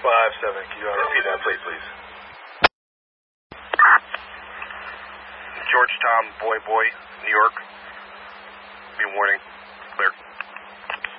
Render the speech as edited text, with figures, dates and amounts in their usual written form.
Can you repeat that, please? Georgetown, Boy, New York. Be warning. Clear.